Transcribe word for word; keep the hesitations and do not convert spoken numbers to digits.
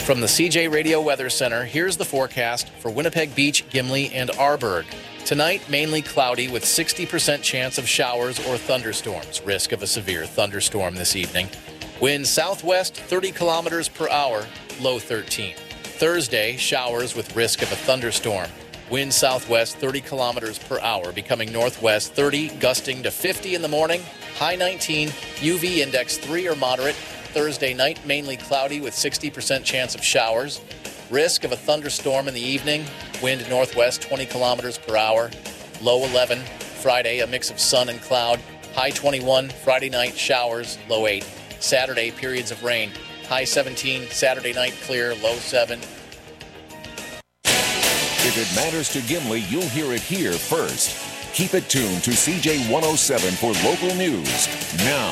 From the C J Radio Weather Center, here's the forecast for Winnipeg Beach, Gimli, and Arborg. Tonight, mainly cloudy with sixty percent chance of showers or thunderstorms. Risk of a severe thunderstorm this evening. Wind southwest thirty kilometers per hour, low thirteen. Thursday, showers with risk of a thunderstorm. Wind southwest thirty kilometers per hour, becoming northwest thirty, gusting to fifty in the morning, high nineteen, U V index three or moderate. Thursday night, mainly cloudy with sixty percent chance of showers. Risk of a thunderstorm in the evening. Wind northwest twenty kilometers per hour. Low eleven. Friday, a mix of sun and cloud. High twenty-one. Friday night, showers. Low eight. Saturday, periods of rain. High seventeen. Saturday night, clear. Low seven. If it matters to Gimli, you'll hear it here first. Keep it tuned to C J one oh seven for local news. Now,